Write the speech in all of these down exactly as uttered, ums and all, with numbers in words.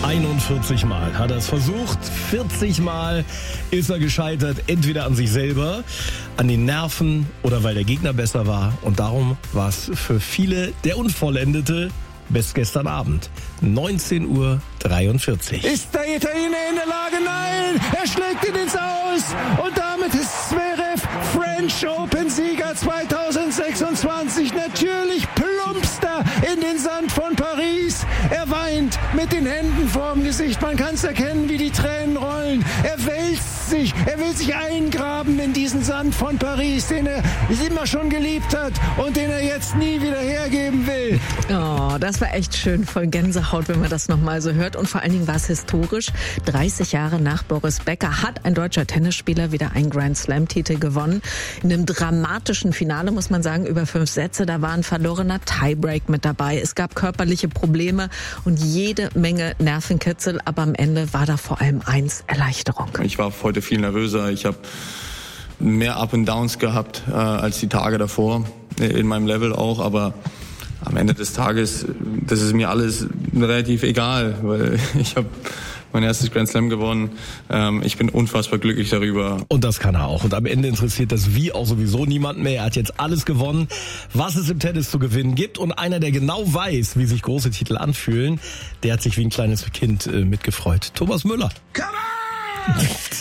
einundvierzig Mal hat er es versucht, vierzig Mal ist er gescheitert, entweder an sich selber, an den Nerven oder weil der Gegner besser war. Und darum war es für viele der Unvollendete bis gestern Abend, neunzehn Uhr dreiundvierzig. Ist der Italiener in der Lage? Nein! Er schlägt ihn ins Aus! Und damit ist Zverev French Open-Sieger zweitausendsechsundzwanzig. Natürlich plumpst er in den Sand von Paris. Er weint mit den Händen vorm Gesicht. Man kann es erkennen, wie die Tränen rollen. Er wälzt sich. Er will sich eingraben in diesen Sand von Paris, den er immer schon geliebt hat und den er jetzt nie wieder hergeben will. Oh, das war echt schön, voll Gänsehaut, wenn man das nochmal so hört. Und vor allen Dingen war es historisch. dreißig Jahre nach Boris Becker hat ein deutscher Tennisspieler wieder einen Grand Slam-Titel gewonnen. In einem dramatischen Finale, muss man sagen, über fünf Sätze. Da war ein verlorener Tiebreak mit dabei. Es gab körperliche Probleme und jede Menge Nervenkitzel. Aber am Ende war da vor allem eins: Erleichterung. Ich war heute viel nervöser. Ich habe mehr Up and Downs gehabt äh, als die Tage davor. In meinem Level auch, aber am Ende des Tages, das ist mir alles relativ egal, weil ich habe mein erstes Grand Slam gewonnen. Ähm, ich bin unfassbar glücklich darüber. Und das kann er auch. Und am Ende interessiert das Wie auch sowieso niemand mehr. Er hat jetzt alles gewonnen, was es im Tennis zu gewinnen gibt. Und einer, der genau weiß, wie sich große Titel anfühlen, der hat sich wie ein kleines Kind äh, mitgefreut. Thomas Müller. Come on!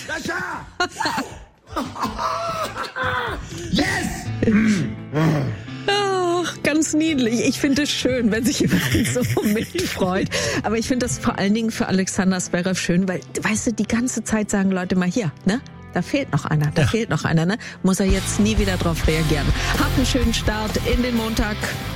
Yes! Ach, ganz niedlich. Ich finde es schön, wenn sich jemand so mitfreut. Aber ich finde das vor allen Dingen für Alexander Zverev schön, weil, weißt du, die ganze Zeit sagen Leute mal hier, ne? Da fehlt noch einer, da ja. fehlt noch einer, ne? Muss er jetzt nie wieder drauf reagieren. Habt einen schönen Start in den Montag.